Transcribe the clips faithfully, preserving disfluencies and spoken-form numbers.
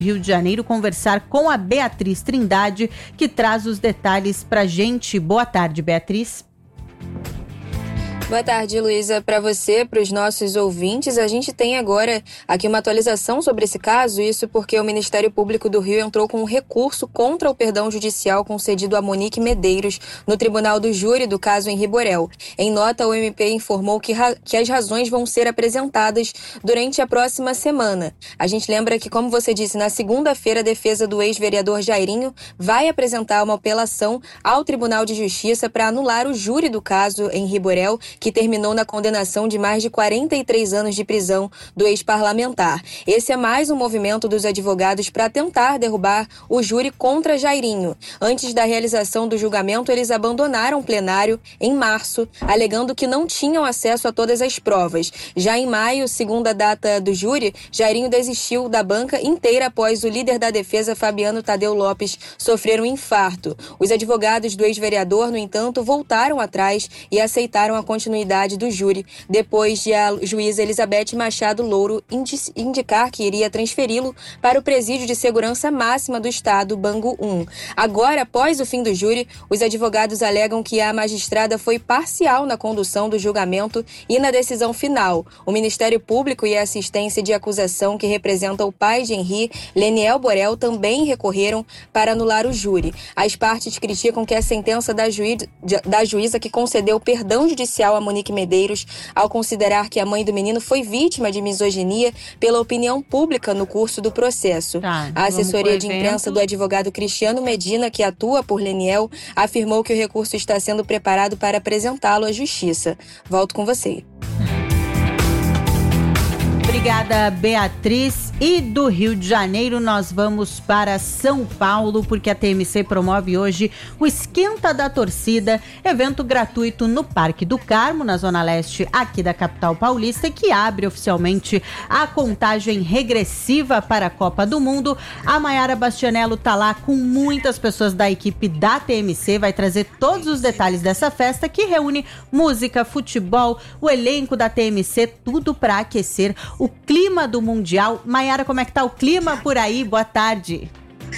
Rio de Janeiro, conversar com a Beatriz Trindade, que traz os detalhes pra gente. Boa tarde, Beatriz. Boa tarde, Luísa, para você, para os nossos ouvintes. A gente tem agora aqui uma atualização sobre esse caso, isso porque o Ministério Público do Rio entrou com um recurso contra o perdão judicial concedido a Monique Medeiros no Tribunal do Júri do caso Henri Borel. Em nota, o M P informou que, ra- que as razões vão ser apresentadas durante a próxima semana. A gente lembra que, como você disse, na segunda-feira a defesa do ex-vereador Jairinho vai apresentar uma apelação ao Tribunal de Justiça para anular o júri do caso Henri Borel, que terminou na condenação de mais de quarenta e três anos de prisão do ex-parlamentar. Esse é mais um movimento dos advogados para tentar derrubar o júri contra Jairinho. Antes da realização do julgamento, eles abandonaram o plenário em março, alegando que não tinham acesso a todas as provas. Já em maio, segundo a data do júri, Jairinho desistiu da banca inteira após o líder da defesa, Fabiano Tadeu Lopes, sofrer um infarto. Os advogados do ex-vereador, no entanto, voltaram atrás e aceitaram a continuidade do júri, depois de a juíza Elizabeth Machado Louro indicar que iria transferi-lo para o presídio de segurança máxima do estado, Bangu um. Agora, após o fim do júri, os advogados alegam que a magistrada foi parcial na condução do julgamento e na decisão final. O Ministério Público e a assistência de acusação que representa o pai de Henri, Leniel Borel, também recorreram para anular o júri. As partes criticam que a sentença da, juiz, da juíza que concedeu perdão judicial a Monique Medeiros, ao considerar que a mãe do menino foi vítima de misoginia pela opinião pública no curso do processo. Tá, a assessoria de imprensa do advogado Cristiano Medina, que atua por Leniel, afirmou que o recurso está sendo preparado para apresentá-lo à justiça. Volto com você. Obrigada, Beatriz. E do Rio de Janeiro nós vamos para São Paulo, porque a T M C promove hoje o Esquenta da Torcida, evento gratuito no Parque do Carmo, na Zona Leste aqui da capital paulista, que abre oficialmente a contagem regressiva para a Copa do Mundo. A Mayara Bastianello tá lá com muitas pessoas da equipe da T M C, vai trazer todos os detalhes dessa festa que reúne música, futebol, o elenco da T M C, tudo para aquecer o clima do Mundial. Mayara, como é que tá o clima por aí? Boa tarde.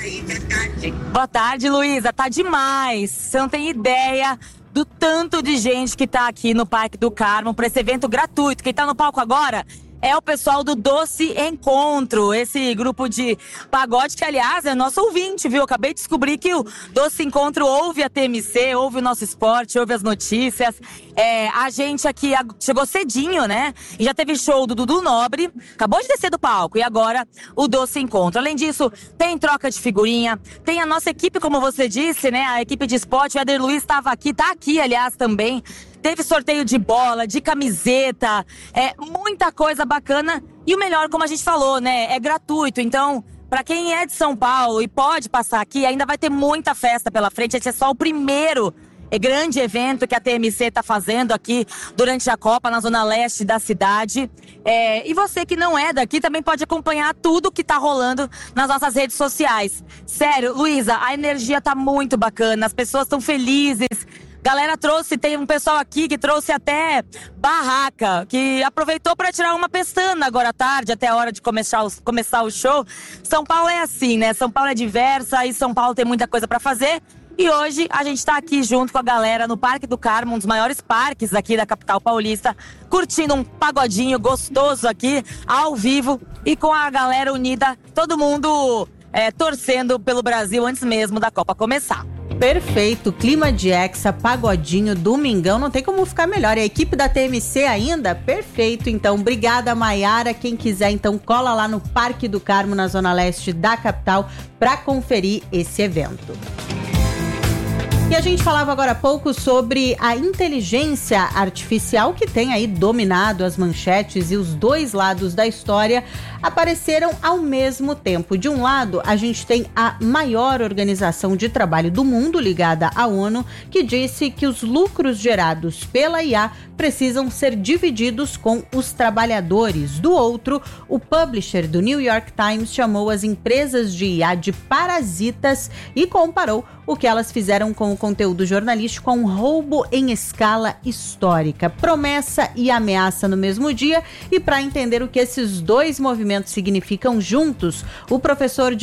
Boa tarde, Luísa. Tá demais. Você não tem ideia do tanto de gente que tá aqui no Parque do Carmo para esse evento gratuito. Quem tá no palco agora é o pessoal do Doce Encontro, esse grupo de pagode que, aliás, é nosso ouvinte, viu? Acabei de descobrir que o Doce Encontro ouve a T M C, ouve o nosso esporte, ouve as notícias. É, a gente aqui chegou cedinho, né? E já teve show do Dudu Nobre, acabou de descer do palco, e agora o Doce Encontro. Além disso, tem troca de figurinha, tem a nossa equipe, como você disse, né? A equipe de esporte, o Éder Luiz estava aqui, tá aqui, aliás, também. Teve sorteio de bola, de camiseta, é muita coisa bacana. E o melhor, como a gente falou, né? É gratuito. Então, para quem é de São Paulo e pode passar aqui, ainda vai ter muita festa pela frente. Esse é só o primeiro grande evento que a T M C está fazendo aqui durante a Copa, na Zona Leste da cidade. É, e você que não é daqui também pode acompanhar tudo que tá rolando nas nossas redes sociais. Sério, Luísa, a energia tá muito bacana, as pessoas estão felizes. Galera trouxe, tem um pessoal aqui que trouxe até barraca, que aproveitou para tirar uma pestana agora à tarde, até a hora de começar o, começar o show. São Paulo é assim, né? São Paulo é diversa e São Paulo tem muita coisa para fazer. E hoje a gente tá aqui junto com a galera no Parque do Carmo, um dos maiores parques aqui da capital paulista, curtindo um pagodinho gostoso aqui, ao vivo, e com a galera unida, todo mundo é, torcendo pelo Brasil antes mesmo da Copa começar. Perfeito, clima de hexa, pagodinho, domingão, não tem como ficar melhor. E a equipe da T M C ainda? Perfeito, então, obrigada, Mayara. Quem quiser, então, cola lá no Parque do Carmo, na Zona Leste da capital, para conferir esse evento. E a gente falava agora há pouco sobre a inteligência artificial que tem aí dominado as manchetes, e os dois lados da história apareceram ao mesmo tempo. De um lado, a gente tem a maior organização de trabalho do mundo, ligada à ONU, que disse que os lucros gerados pela I A precisam ser divididos com os trabalhadores. Do outro, o publisher do New York Times chamou as empresas de I A de parasitas e comparou o que elas fizeram com o conteúdo jornalístico é um roubo em escala histórica. Promessa e ameaça no mesmo dia. E para entender o que esses dois movimentos significam juntos, o professor de